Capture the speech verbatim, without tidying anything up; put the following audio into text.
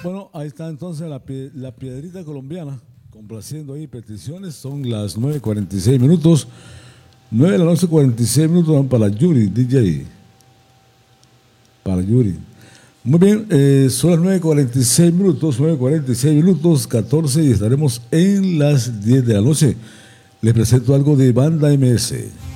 Bueno, ahí está entonces la, pie- la piedrita colombiana, complaciendo ahí peticiones. Son las nueve cuarenta y seis minutos. nueve de la noche, cuarenta y seis minutos van para Yuri, D J. Para Yuri. Muy bien, eh, son las nueve cuarenta y seis minutos, nueve cuarenta y seis minutos, catorce y estaremos en las diez de la noche. Les presento algo de Banda M S.